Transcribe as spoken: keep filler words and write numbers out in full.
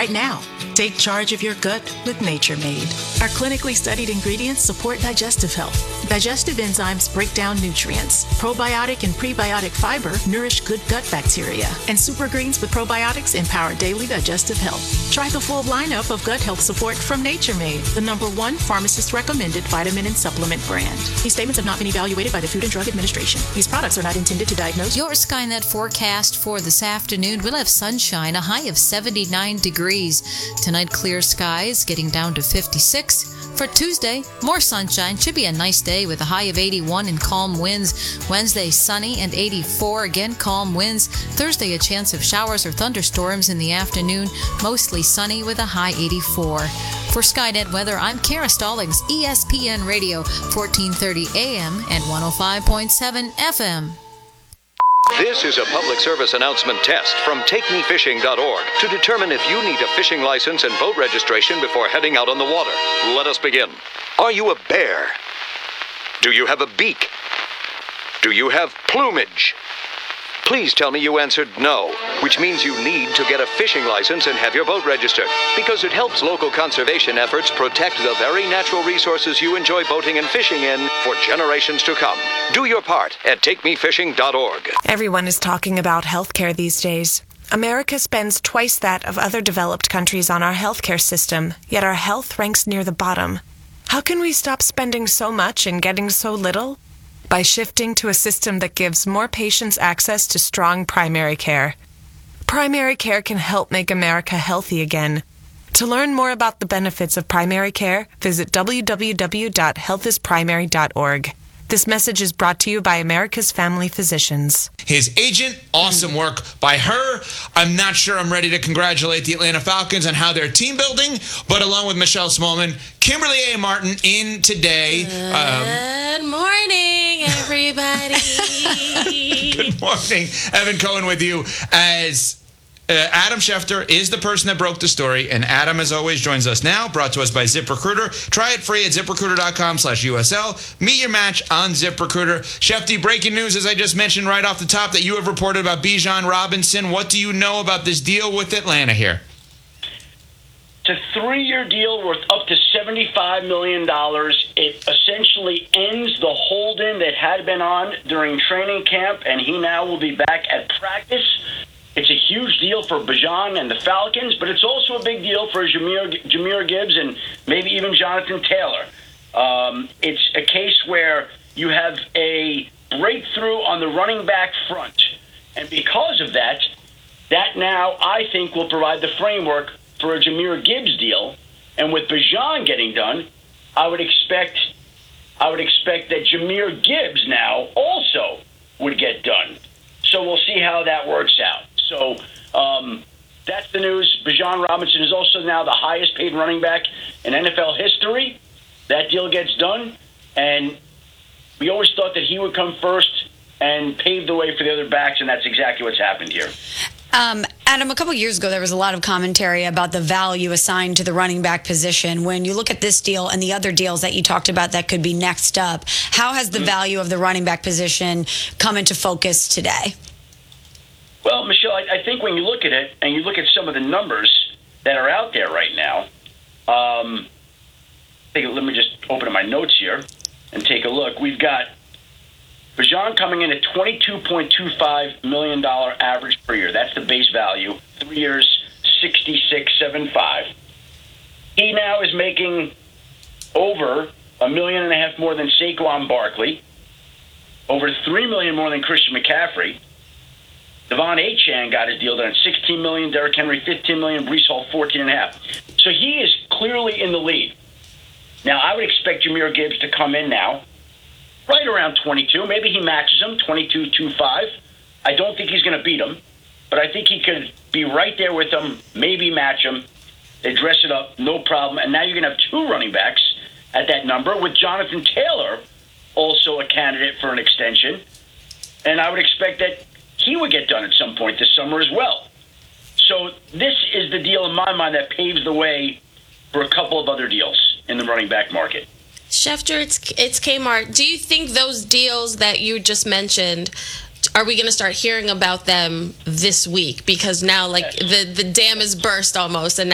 right now. Take charge of your gut with Nature Made. Our clinically studied ingredients support digestive health. Digestive enzymes break down nutrients. Probiotic and prebiotic fiber nourish good gut bacteria. And super greens with probiotics empower daily digestive health. Try the full lineup of gut health support from Nature Made, the number one pharmacist-recommended vitamin and supplement brand. These statements have not been evaluated by the Food and Drug Administration. These products are not intended to diagnose. Your Skynet forecast for this afternoon. We'll have sunshine, a high of seventy-nine degrees. Tonight, clear skies, getting down to fifty-six. For Tuesday, more sunshine. Should be a nice day with a high of eighty-one and calm winds. Wednesday, sunny and eighty-four. Again, calm winds. Thursday, a chance of showers or thunderstorms in the afternoon. Mostly sunny with a high eighty-four. For Skynet Weather, I'm Kara Stallings, E S P N Radio, fourteen thirty A M and one oh five point seven F M. This is a public service announcement test from take me fishing dot org to determine if you need a fishing license and boat registration before heading out on the water. Let us begin. Are you a bear? Do you have a beak? Do you have plumage? Please tell me you answered no, which means you need to get a fishing license and have your boat registered, because it helps local conservation efforts protect the very natural resources you enjoy boating and fishing in for generations to come. Do your part at take me fishing dot org. Everyone is talking about healthcare these days. America spends twice that of other developed countries on our healthcare system, yet our health ranks near the bottom. How can we stop spending so much and getting so little? By shifting to a system that gives more patients access to strong primary care. Primary care can help make America healthy again. To learn more about the benefits of primary care, visit w w w dot health is primary dot org. This message is brought to you by America's Family Physicians. His agent, awesome work by her. I'm not sure I'm ready to congratulate the Atlanta Falcons on how they're team building, but along with Michelle Smallman, Kimberly A. Martin in today. Good um, morning, everybody. Good morning. Evan Cohen with you as... Uh, Adam Schefter is the person that broke the story, and Adam, as always, joins us now, brought to us by ZipRecruiter. Try it free at ZipRecruiter.com slash USL. Meet your match on ZipRecruiter. Shefty, breaking news, as I just mentioned right off the top, that you have reported about Bijan Robinson. What do you know about this deal with Atlanta here? It's a three-year deal worth up to seventy-five million dollars. It essentially ends the hold-in that had been on during training camp, and he now will be back at practice. It's a huge deal for Bijan and the Falcons, but it's also a big deal for Jahmyr, Jahmyr Gibbs and maybe even Jonathan Taylor. Um, it's a case where you have a breakthrough on the running back front. And because of that, that now, I think, will provide the framework for a Jahmyr Gibbs deal. And with Bijan getting done, I would expect I would expect that Jahmyr Gibbs now also would get done. So we'll see how that works out. So um, that's the news. Bijan Robinson is also now the highest paid running back in N F L history. That deal gets done, and we always thought that he would come first and pave the way for the other backs, and that's exactly what's happened here. Um, Adam, a couple years ago, there was a lot of commentary about the value assigned to the running back position. When you look at this deal and the other deals that you talked about that could be next up, how has the mm-hmm. value of the running back position come into focus today? Well, Michelle, I, I think when you look at it and you look at some of the numbers that are out there right now, um, take a, let me just open up my notes here and take a look. We've got Bijan coming in at twenty-two point two five million dollars average per year. That's the base value. Three years, sixty-six point seven five. He now is making over a million and a half more than Saquon Barkley, over three million more than Christian McCaffrey. Devon Achane got his deal done at sixteen million dollars, Derrick Henry fifteen million dollars, Breece Hall fourteen point five. So he is clearly in the lead. Now, I would expect Jahmyr Gibbs to come in now right around twenty-two. Maybe he matches him, twenty-two point two five. I don't think he's going to beat him, but I think he could be right there with him, maybe match him. They dress it up, no problem. And now you're going to have two running backs at that number, with Jonathan Taylor also a candidate for an extension. And I would expect that he would get done at some point this summer as well. So this is the deal in my mind that paves the way for a couple of other deals in the running back market. Schefter, it's it's Kmart. Do you think those deals that you just mentioned, are we going to start hearing about them this week? Because now, like, yes. the, the dam is burst almost, and